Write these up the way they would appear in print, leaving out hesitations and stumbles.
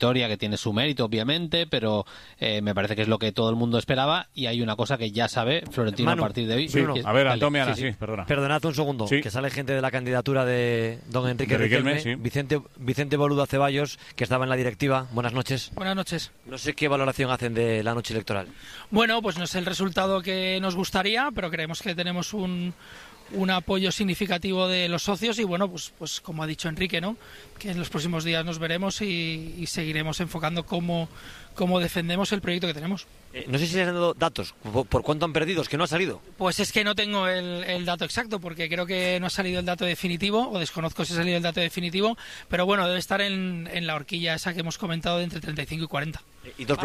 victoria que tiene su mérito, obviamente, pero me parece que es lo que todo el mundo esperaba, y hay una cosa que ya sabe Florentino Manu, a partir de hoy. sí, a ver, Antonio, sí, perdona. Perdonad un segundo, Sí. que sale gente de la candidatura de don Enrique Riquelme, sí. Vicente Boluda Ceballos, que estaba en la directiva. Buenas noches. Buenas noches. No sé qué valoración hacen de la noche electoral. Bueno, pues no es el resultado que nos gustaría, pero creemos que tenemos un apoyo significativo de los socios y bueno, pues como ha dicho Enrique, ¿no? Que en los próximos días nos veremos y seguiremos enfocando cómo defendemos el proyecto que tenemos. No sé si se han dado datos, ¿por cuánto han perdido? Es que no ha salido. Pues es que no tengo el dato exacto, porque creo que no ha salido el dato definitivo, o desconozco si ha salido el dato definitivo, pero bueno, debe estar en la horquilla esa que hemos comentado de entre 35 y 40. Y dos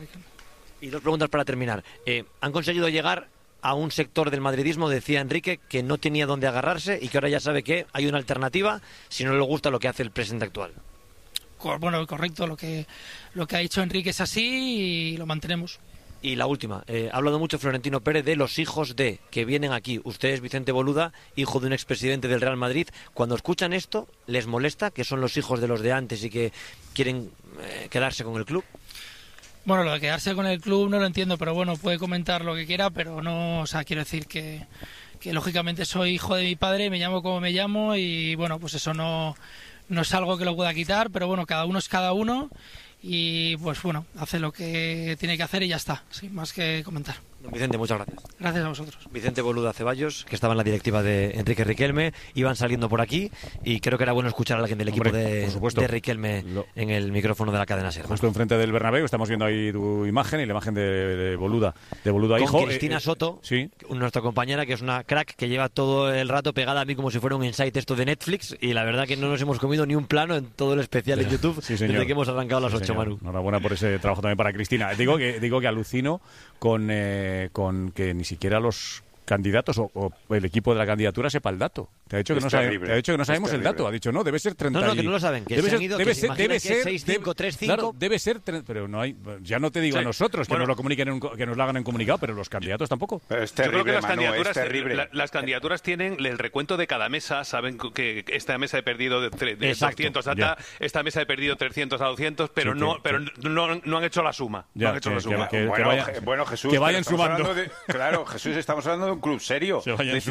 preguntas para terminar. ¿Han conseguido llegar a un sector del madridismo? Decía Enrique que no tenía dónde agarrarse y que ahora ya sabe que hay una alternativa si no le gusta lo que hace el presidente actual. Bueno, correcto, lo que ha dicho Enrique es así y lo mantenemos. Y la última, ha hablado mucho Florentino Pérez de los hijos de que vienen aquí. Usted es Vicente Boluda, hijo de un expresidente del Real Madrid. Cuando escuchan esto, ¿les molesta que son los hijos de los de antes y que quieren quedarse con el club? Bueno, lo de quedarse con el club no lo entiendo, pero bueno, puede comentar lo que quiera, pero no, o sea, quiero decir que lógicamente soy hijo de mi padre, me llamo como me llamo y bueno, pues eso no es algo que lo pueda quitar, pero bueno, cada uno es cada uno y pues bueno, hace lo que tiene que hacer y ya está, sin más que comentar. Don Vicente, muchas gracias. Gracias a vosotros. Vicente Boluda Ceballos, que estaba en la directiva de Enrique Riquelme, iban saliendo por aquí y creo que era bueno escuchar a alguien del equipo de Riquelme en el micrófono de la cadena SER. Justo enfrente del Bernabéu, estamos viendo ahí tu imagen y la imagen de Boluda hijo. Con Cristina Soto, sí, nuestra compañera, que es una crack que lleva todo el rato pegada a mí como si fuera un insight esto de Netflix, y la verdad que no nos hemos comido ni un plano en todo el especial en YouTube desde que hemos arrancado a las 8, Manu. Enhorabuena por ese trabajo también para Cristina. Digo que alucino con que ni siquiera los candidatos o el equipo de la candidatura sepa el dato. Te ha dicho que no sabemos el dato. Ha dicho, no, debe ser 30. No, que no lo saben. Que se han ido, que se imaginan que es 6-5, 3-5. Claro, debe ser, pero no hay. Ya no te digo a nosotros que nos lo comuniquen, que nos lo hagan en comunicado, pero los candidatos tampoco. Pero es terrible, yo creo que las candidaturas tienen el recuento de cada mesa. Saben que esta mesa he perdido de 200 esta mesa he perdido 300 a 200, pero no han hecho la suma. Bueno, Jesús, que vayan sumando. Claro, Jesús, estamos hablando de un club serio.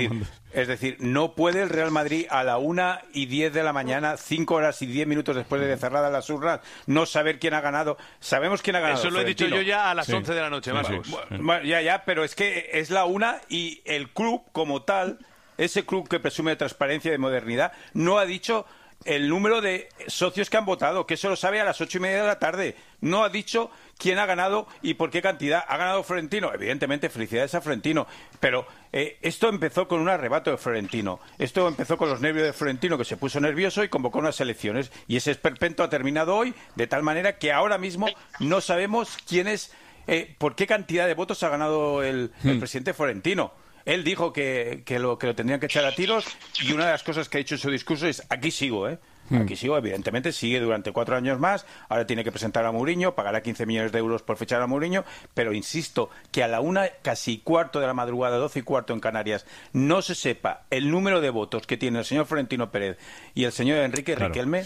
Es decir, no puede el Real Madrid a la 1:10 de la mañana, 5 horas y 10 minutos después de cerradas las urnas, no saber quién ha ganado. Sabemos quién ha ganado. Eso lo he dicho yo ya a las 11 de la noche, Marcos. Ya, pero es que es la 1 y el club como tal, ese club que presume de transparencia y de modernidad, no ha dicho el número de socios que han votado, que eso lo sabe a las 8:30 de la tarde. No ha dicho quién ha ganado y por qué cantidad. ¿Ha ganado Florentino? Evidentemente, felicidades a Florentino. Pero esto empezó con un arrebato de Florentino. Esto empezó con los nervios de Florentino, que se puso nervioso y convocó unas elecciones. Y ese esperpento ha terminado hoy, de tal manera que ahora mismo no sabemos quién es, por qué cantidad de votos ha ganado el presidente Florentino. Él dijo que lo tendrían que echar a tiros y una de las cosas que ha dicho en su discurso es: aquí sigo, Aquí sigo, evidentemente, sigue durante 4 años más. Ahora tiene que presentar a Mourinho, pagará 15 millones de euros por fichar a Mourinho. Pero insisto, que a la 1:15 de la madrugada, 12:15 en Canarias, no se sepa el número de votos que tiene el señor Florentino Pérez y el señor Enrique Riquelme,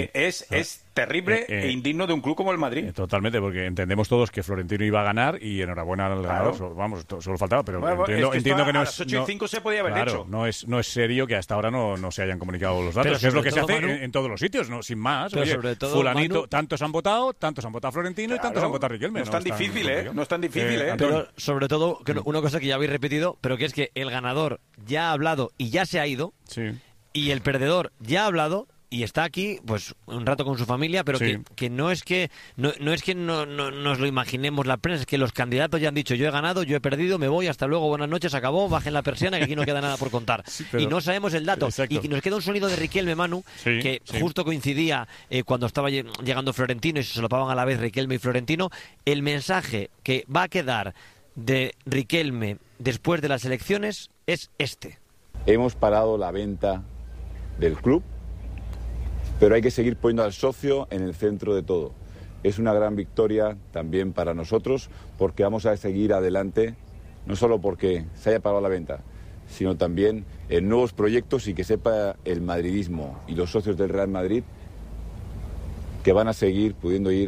es terrible e indigno de un club como el Madrid. Totalmente, porque entendemos todos que Florentino iba a ganar y enhorabuena al ganador. Vamos, solo faltaba, pero entiendo que no es... A las 8:05 se podía haber hecho. No es serio que hasta ahora no se hayan comunicado los datos, que es lo que se hace en todos los sitios, no, sin más. Pero sobre todo, fulanito, Manu, tantos han votado Florentino y tantos han votado Riquelme. No es tan difícil, No es tan difícil, Pero sobre todo, una cosa que ya habéis repetido, pero que es que el ganador ya ha hablado y ya se ha ido, y el perdedor ya ha hablado y está aquí, pues, un rato con su familia, pero que no es que no nos lo imaginemos la prensa, es que los candidatos ya han dicho: yo he ganado, yo he perdido, me voy, hasta luego, buenas noches, acabó, bajen la persiana, que aquí no queda nada por contar. Y no sabemos el dato. Exacto. Y nos queda un sonido de Riquelme, Manu, que justo coincidía cuando estaba llegando Florentino y se solapaban a la vez Riquelme y Florentino. El mensaje que va a quedar de Riquelme después de las elecciones es este: hemos parado la venta del club, pero hay que seguir poniendo al socio en el centro de todo. Es una gran victoria también para nosotros, porque vamos a seguir adelante, no solo porque se haya parado la venta, sino también en nuevos proyectos, y que sepa el madridismo y los socios del Real Madrid que van a seguir pudiendo ir